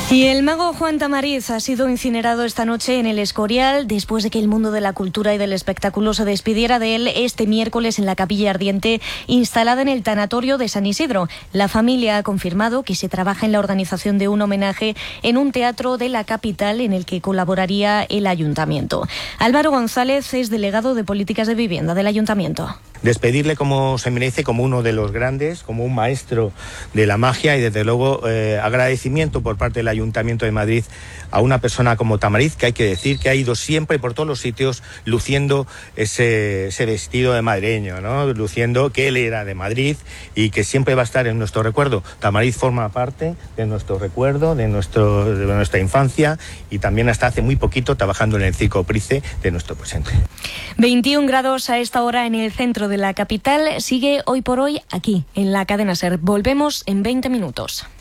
Y el mago Juan Tamariz ha sido incinerado esta noche en el Escorial después de que el mundo de la cultura y del espectáculo se despidiera de él este miércoles en la capilla ardiente instalada en el tanatorio de San Isidro. La familia ha confirmado que se trabaja en la organización de un homenaje en un teatro de la capital en el que colaboraría el ayuntamiento. Álvaro González es delegado de Políticas de Vivienda del ayuntamiento. Despedirle como se merece, como uno de los grandes, como un maestro de la magia y desde luego agradecimiento por parte del Ayuntamiento de Madrid a una persona como Tamariz, que hay que decir que ha ido siempre por todos los sitios luciendo ese vestido de madrileño, ¿no? Luciendo que él era de Madrid y que siempre va a estar en nuestro recuerdo. Tamariz forma parte de nuestro recuerdo, de nuestra infancia y también hasta hace muy poquito trabajando en el Circo Price de nuestro presente. 21 grados a esta hora en el centro de la capital. Sigue Hoy por Hoy aquí en la cadena SER. Volvemos en 20 minutos.